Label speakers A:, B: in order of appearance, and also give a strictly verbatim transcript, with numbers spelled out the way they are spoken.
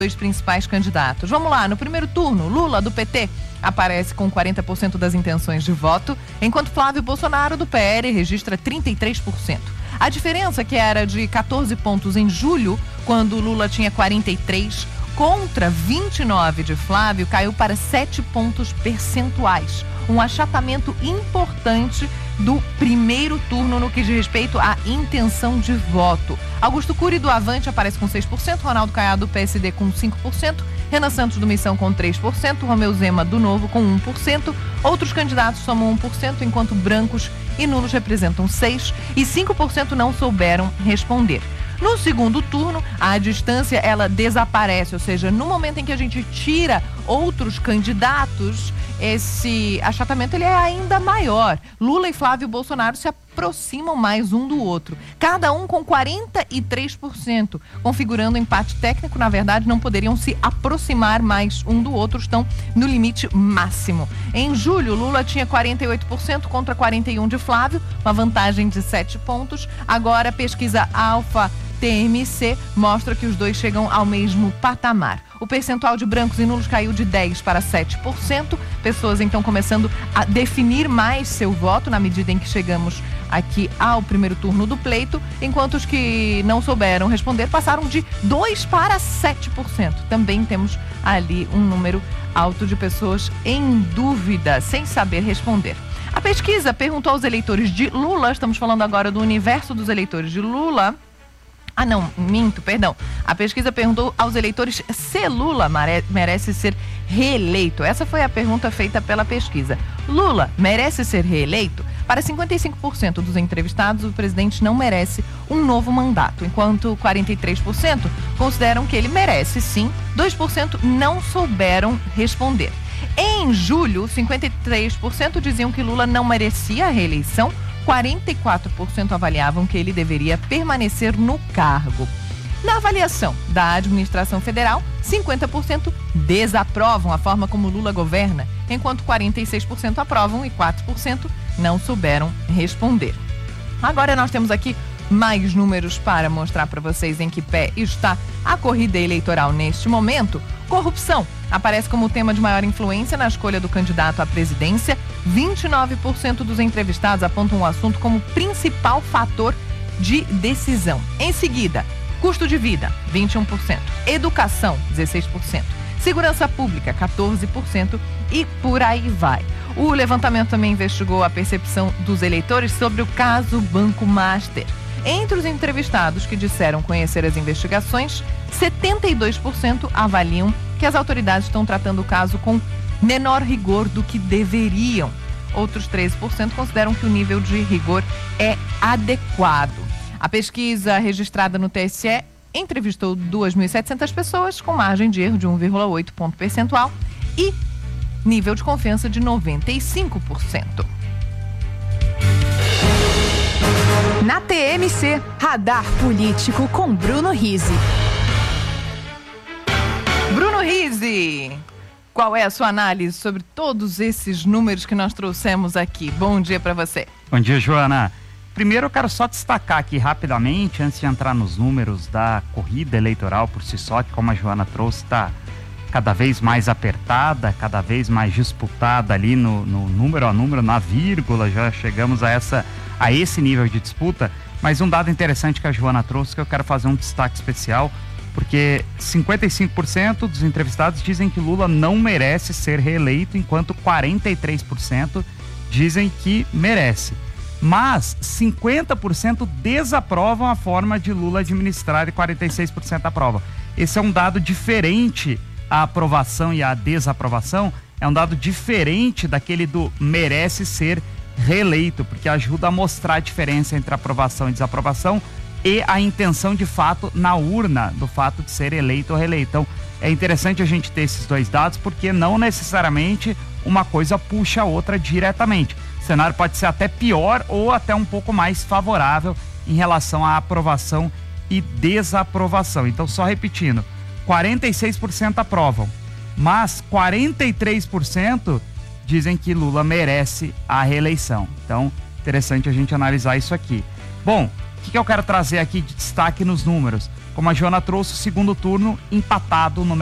A: dois principais candidatos. Vamos lá, no primeiro turno, Lula, do P T, aparece com quarenta por cento das intenções de voto, enquanto Flávio Bolsonaro, do P L, registra trinta e três por cento. A diferença, que era de quatorze pontos em julho, quando Lula tinha quarenta e três, contra vinte e nove de Flávio, caiu para sete pontos percentuais. Um achatamento importante do primeiro turno no que diz respeito à intenção de voto. Augusto Cury, do Avante, aparece com seis por cento, Ronaldo Caiado, do P S D, com cinco por cento, Renan Santos, do Missão, com três por cento, Romeu Zema, do Novo, com um por cento, outros candidatos somam um por cento, enquanto brancos e nulos representam seis por cento e cinco por cento não souberam responder. No segundo turno, a distância ela desaparece, ou seja, no momento em que a gente tira outros candidatos, esse achatamento ele é ainda maior. Lula e Flávio Bolsonaro se aproximam mais um do outro, cada um com quarenta e três por cento, configurando empate técnico. Na verdade, não poderiam se aproximar mais um do outro, estão no limite máximo. Em julho, Lula tinha quarenta e oito por cento contra quarenta e um por cento de Flávio, uma vantagem de sete pontos. Agora, a pesquisa Alfa T M C mostra que os dois chegam ao mesmo patamar. O percentual de brancos e nulos caiu de dez para sete por cento. Pessoas então começando a definir mais seu voto na medida em que chegamos aqui ao primeiro turno do pleito, enquanto os que não souberam responder passaram de dois para sete por cento. Também temos ali um número alto de pessoas em dúvida, sem saber responder. A pesquisa perguntou aos eleitores de Lula, estamos falando agora do universo dos eleitores de Lula. Ah, não, minto, perdão. A pesquisa perguntou aos eleitores se Lula merece ser reeleito. Essa foi a pergunta feita pela pesquisa. Lula merece ser reeleito? Para cinquenta e cinco por cento dos entrevistados, o presidente não merece um novo mandato, enquanto quarenta e três por cento consideram que ele merece sim, dois por cento não souberam responder. Em julho, cinquenta e três por cento diziam que Lula não merecia a reeleição, quarenta e quatro por cento avaliavam que ele deveria permanecer no cargo. Na avaliação da administração federal, cinquenta por cento desaprovam a forma como Lula governa, enquanto quarenta e seis por cento aprovam e quatro por cento não souberam responder. Agora nós temos aqui mais números para mostrar para vocês em que pé está a corrida eleitoral neste momento. Corrupção aparece como tema de maior influência na escolha do candidato à presidência. vinte e nove por cento dos entrevistados apontam o assunto como principal fator de decisão. Em seguida, custo de vida, vinte e um por cento. Educação, dezesseis por cento. Segurança pública, quatorze por cento. E por aí vai. O levantamento também investigou a percepção dos eleitores sobre o caso Banco Master. Entre os entrevistados que disseram conhecer as investigações, setenta e dois por cento avaliam que as autoridades estão tratando o caso com menor rigor do que deveriam. Outros treze por cento consideram que o nível de rigor é adequado. A pesquisa registrada no T S E entrevistou duas mil e setecentas pessoas com margem de erro de um vírgula oito ponto percentual e nível de confiança de noventa e cinco por cento.
B: Na T M C, Radar Político com Bruno Rizzi.
A: Bruno Rizzi, qual é a sua análise sobre todos esses números que nós trouxemos aqui? Bom dia para você.
C: Bom dia, Joana. Primeiro eu quero só destacar aqui rapidamente, antes de entrar nos números da corrida eleitoral por si só, que como a Joana trouxe, está cada vez mais apertada, cada vez mais disputada ali no, no número a número, na vírgula, já chegamos a, essa, a esse nível de disputa. Mas um dado interessante que a Joana trouxe, que eu quero fazer um destaque especial, porque cinquenta e cinco por cento dos entrevistados dizem que Lula não merece ser reeleito, enquanto quarenta e três por cento dizem que merece. Mas cinquenta por cento desaprovam a forma de Lula administrar e quarenta e seis por cento aprovam. Esse é um dado diferente. A aprovação e a desaprovação é um dado diferente daquele do merece ser reeleito, porque ajuda a mostrar a diferença entre aprovação e desaprovação e a intenção de fato na urna do fato de ser eleito ou reeleito. Então é interessante a gente ter esses dois dados, porque não necessariamente uma coisa puxa a outra diretamente. O cenário pode ser até pior ou até um pouco mais favorável em relação à aprovação e desaprovação. Então, só repetindo, quarenta e seis por cento aprovam, mas quarenta e três por cento dizem que Lula merece a reeleição. Então, interessante a gente analisar isso aqui. Bom, O que, que eu quero trazer aqui de destaque nos números? Como a Joana trouxe, o segundo turno empatado no